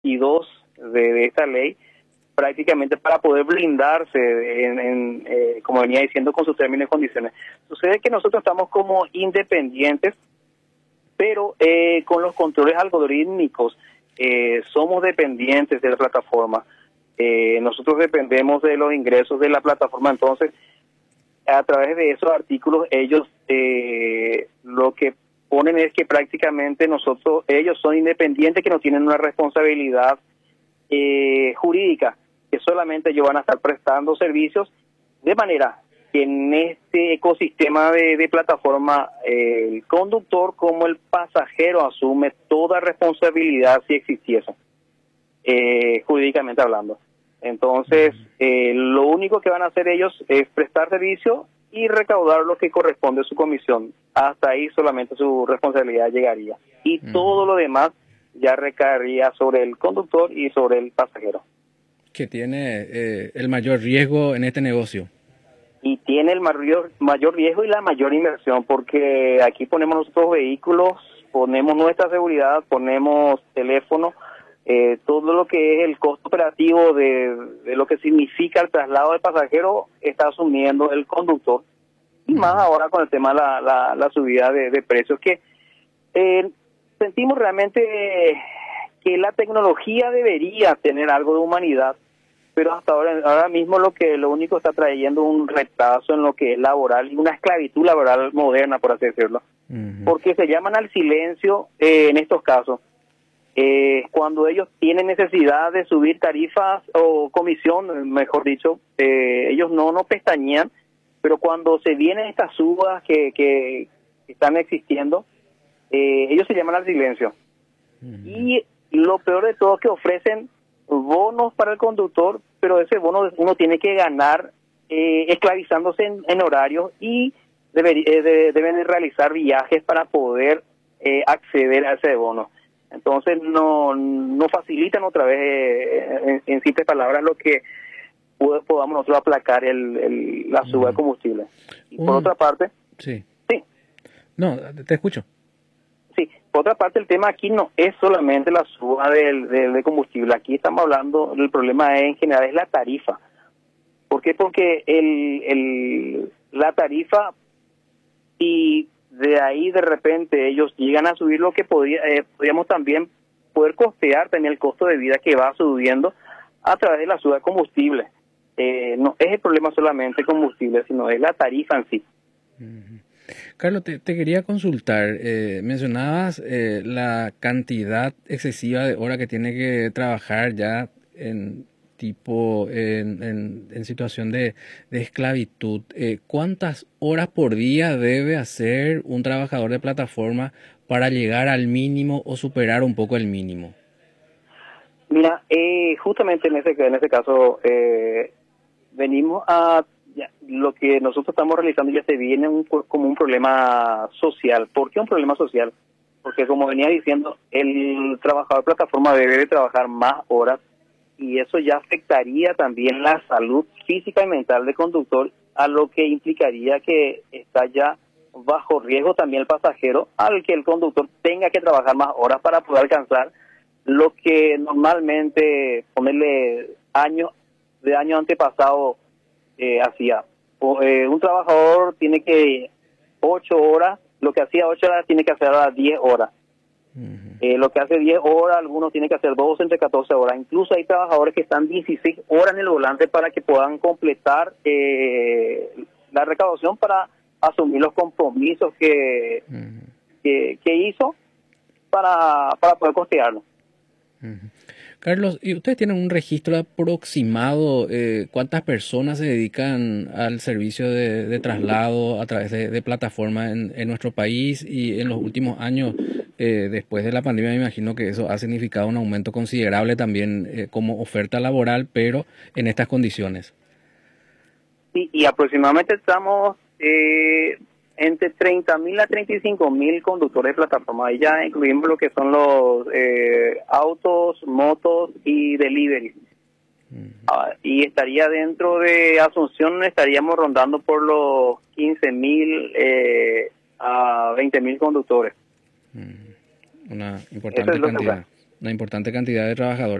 22 de esta ley, prácticamente para poder blindarse como venía diciendo, con sus términos y condiciones. Sucede que nosotros estamos como independientes, pero con los controles algorítmicos somos dependientes de la plataforma. Nosotros dependemos de los ingresos de la plataforma, entonces a través de esos artículos ellos lo que ponen es que prácticamente ellos son independientes, que no tienen una responsabilidad jurídica, que solamente ellos van a estar prestando servicios, de manera que en este ecosistema de plataforma el conductor como el pasajero asume toda responsabilidad si existiese, jurídicamente hablando. Entonces, lo único que van a hacer ellos es prestar servicio y recaudar lo que corresponde a su comisión. Hasta ahí solamente su responsabilidad llegaría. Y todo lo demás ya recaería sobre el conductor y sobre el pasajero. Que tiene el mayor riesgo en este negocio. Y tiene el mayor riesgo y la mayor inversión, porque aquí ponemos nosotros vehículos, ponemos nuestra seguridad, ponemos teléfono, todo lo que es el costo operativo de lo que significa el traslado de pasajero está asumiendo el conductor. Y más ahora con el tema de la subida de precios, que sentimos realmente que la tecnología debería tener algo de humanidad, pero hasta ahora mismo lo único está trayendo un retraso en lo que es laboral y una esclavitud laboral moderna, por así decirlo, porque se llaman al silencio en estos casos. Cuando ellos tienen necesidad de subir tarifas o comisión, mejor dicho, ellos no pestañean, pero cuando se vienen estas subas que están existiendo, ellos se llaman al silencio. Y lo peor de todo es que ofrecen bonos para el conductor, pero ese bono uno tiene que ganar esclavizándose en horarios, y deben realizar viajes para poder acceder a ese bono. Entonces no facilitan otra vez, en simples palabras, lo que podamos nosotros aplacar la suba de combustible. Y por otra parte... Sí. Sí. No, te escucho. Sí, por otra parte, el tema aquí no es solamente la suba de combustible. Aquí estamos hablando, el problema en general es la tarifa. ¿Por qué? Porque la tarifa, y de ahí de repente ellos llegan a subir lo que podríamos también poder costear también el costo de vida que va subiendo a través de la suba de combustible. No es el problema solamente combustible, sino es la tarifa en sí. Carlos, te quería consultar, mencionabas la cantidad excesiva de horas que tiene que trabajar ya en situación de esclavitud. ¿Cuántas horas por día debe hacer un trabajador de plataforma para llegar al mínimo o superar un poco el mínimo? Mira, justamente en ese caso venimos a... lo que nosotros estamos realizando ya se viene como un problema social. ¿Por qué un problema social? Porque, como venía diciendo, el trabajador de plataforma debe de trabajar más horas, y eso ya afectaría también la salud física y mental del conductor, a lo que implicaría que está ya bajo riesgo también el pasajero, al que el conductor tenga que trabajar más horas para poder alcanzar lo que normalmente, ponerle año antepasado, hacía. Un trabajador tiene que 8 horas, lo que hacía 8 horas tiene que hacer ahora 10 horas. Lo que hace 10 horas, algunos tienen que hacer 12 entre 14 horas. Incluso hay trabajadores que están 16 horas en el volante para que puedan completar la recaudación para asumir los compromisos que hizo para poder costearlo. Carlos, ¿y ustedes tienen un registro aproximado cuántas personas se dedican al servicio de traslado a través de plataforma en nuestro país? Y en los últimos años, después de la pandemia, me imagino que eso ha significado un aumento considerable también como oferta laboral, pero en estas condiciones. Sí, y aproximadamente estamos entre 30.000 a 35.000 conductores de plataforma. Ahí ya incluimos lo que son los autos, motos y delivery. Y estaría dentro de Asunción, estaríamos rondando por los 15.000 a 20.000 conductores. Una importante cantidad. una importante cantidad de trabajadores.